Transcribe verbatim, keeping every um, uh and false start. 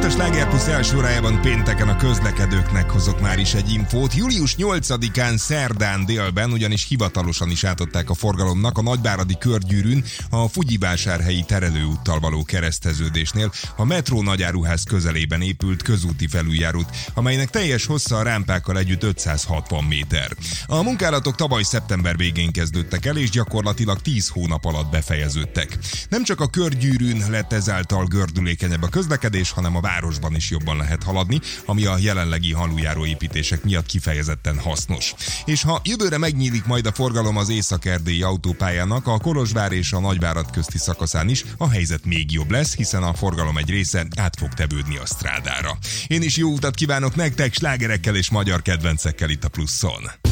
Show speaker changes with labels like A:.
A: a Sláger Plusz első órájában pénteken a közlekedőknek hozok már is egy infót. július nyolcadikán szerdán délben ugyanis hivatalosan is átadták a forgalomnak a Nagyváradi körgyűrűn a Fugyivásárhelyi terelőúttal való kereszteződésnél a metró nagyáruház közelében épült közúti felüljárót, amelynek teljes hossza a rámpákkal együtt ötszázhatvan méter. A munkálatok tavaly szeptember végén kezdődtek el, és gyakorlatilag tíz hónap alatt befejeződtek. Nem csak a körgyűrűn lett ezáltal gördülékenyebb a közlekedés, hanem a városban is jobban lehet haladni, ami a jelenlegi aluljáróépítések miatt kifejezetten hasznos. És ha jövőre megnyílik majd a forgalom az észak-erdélyi autópályának, a Kolozsvár és a Nagyvárad közti szakaszán is a helyzet még jobb lesz, hiszen a forgalom egy része át fog tevődni a strádára. Én is jó utat kívánok nektek, slágerekkel és magyar kedvencekkel itt a Pluszon.